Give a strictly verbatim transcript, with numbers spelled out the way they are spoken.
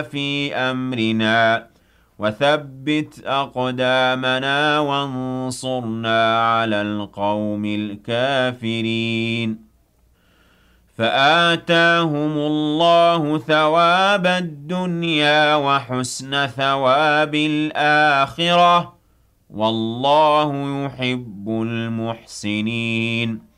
في أمرنا وثبت أقدامنا وانصرنا على القوم الكافرين. فآتاهم الله ثواب الدنيا وحسن ثواب الآخرة والله يحب المحسنين.